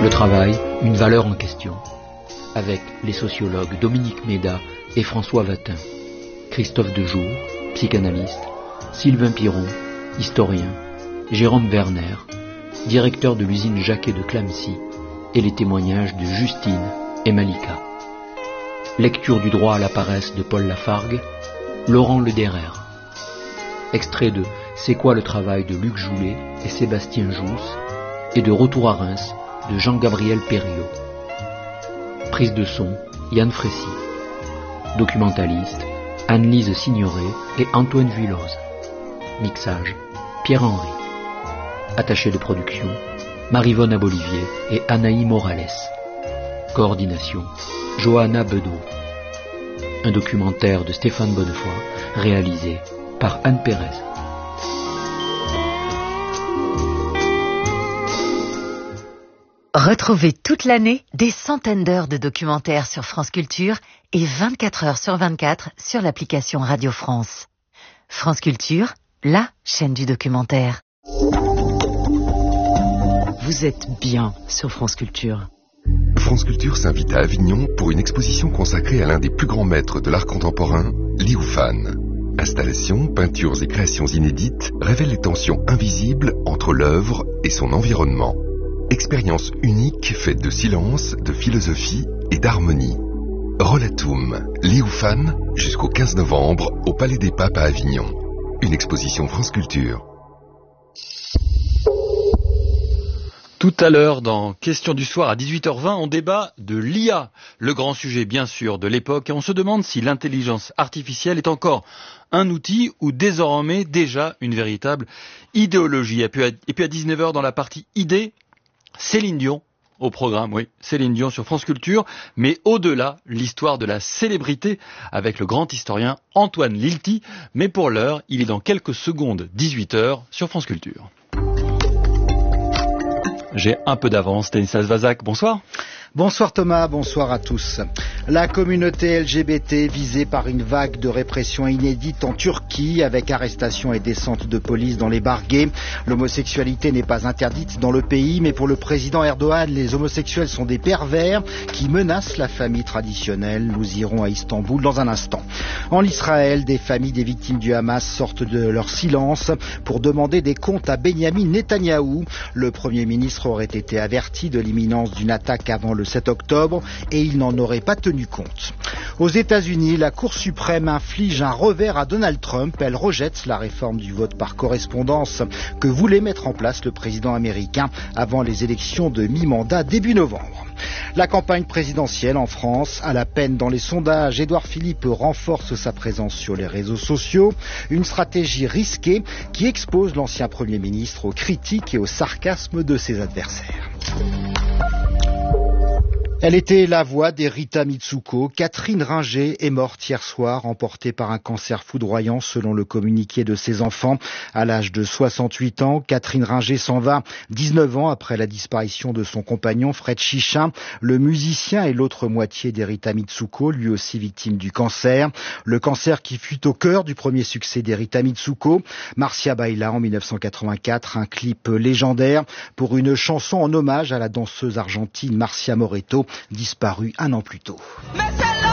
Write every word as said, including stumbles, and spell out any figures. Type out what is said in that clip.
Le travail, une valeur en question. Avec les sociologues Dominique Méda et François Vatin. Christophe Dejour, psychanalyste. Sylvain Piron, historien. Jérôme Werner, directeur de l'usine Jacquet de Clamecy. Et les témoignages de Justine et Malika. Lecture du droit à la paresse de Paul Lafargue. Laurent Lederer. Extrait de C'est quoi le travail de Luc Joulet et Sébastien Jousse. Et de Retour à Reims de Jean-Gabriel Perriot. Prise de son, Yann Frécy. Documentaliste, Anne-Lise Signoret et Antoine Vuilloz. Mixage, Pierre-Henri. Attaché de production, Marivonne Abolivier et Anaï Morales. Coordination, Johanna Bedeau. Un documentaire de Stéphane Bonnefoy, réalisé par Anne Pérez. Retrouvez toute l'année des centaines d'heures de documentaires sur France Culture et vingt-quatre heures sur vingt-quatre sur l'application Radio France. France Culture, la chaîne du documentaire. Vous êtes bien sur France Culture. France Culture s'invite à Avignon pour une exposition consacrée à l'un des plus grands maîtres de l'art contemporain, Liu Fan. Installations, peintures et créations inédites révèlent les tensions invisibles entre l'œuvre et son environnement. Expérience unique faite de silence, de philosophie et d'harmonie. Rollatum, Liu Fan, jusqu'au quinze novembre au Palais des Papes à Avignon. Une exposition France Culture. Tout à l'heure, dans Question du soir à dix-huit heures vingt, on débat de l'I A, le grand sujet bien sûr de l'époque, et on se demande si l'intelligence artificielle est encore un outil ou désormais déjà une véritable idéologie. Et puis à, et puis à dix-neuf heures, dans la partie idée, Céline Dion au programme, oui, Céline Dion sur France Culture, mais au-delà, l'histoire de la célébrité avec le grand historien Antoine Lilti, mais pour l'heure, il est dans quelques secondes, dix-huit heures sur France Culture. J'ai un peu d'avance, Stanislas Vazak, bonsoir. Bonsoir Thomas, bonsoir à tous. La communauté L G B T visée par une vague de répression inédite en Turquie avec arrestation et descente de police dans les bars gays. L'homosexualité n'est pas interdite dans le pays, mais pour le président Erdogan, les homosexuels sont des pervers qui menacent la famille traditionnelle. Nous irons à Istanbul dans un instant. En Israël, des familles des victimes du Hamas sortent de leur silence pour demander des comptes à Benyamin Netanyahou. Le Premier ministre aurait été averti de l'imminence d'une attaque avant le sept octobre et il n'en aurait pas tenu compte. Aux États-Unis, la Cour suprême inflige un revers à Donald Trump. Elle rejette la réforme du vote par correspondance que voulait mettre en place le président américain avant les élections de mi-mandat début novembre. La campagne présidentielle en France, à la peine dans les sondages, Édouard Philippe renforce sa présence sur les réseaux sociaux. Une stratégie risquée qui expose l'ancien Premier ministre aux critiques et au sarcasme de ses adversaires. Elle était la voix d'Erita Mitsuko. Catherine Ringer est morte hier soir, emportée par un cancer foudroyant selon le communiqué de ses enfants. À l'âge de soixante-huit ans, Catherine Ringer s'en va dix-neuf ans après la disparition de son compagnon Fred Chichin. Le musicien est l'autre moitié d'Erita Mitsuko, lui aussi victime du cancer. Le cancer qui fut au cœur du premier succès d'Erita Mitsuko, Marcia Baila en mille neuf cent quatre-vingt-quatre, un clip légendaire pour une chanson en hommage à la danseuse argentine Marcia Moreto, disparue un an plus tôt. Mais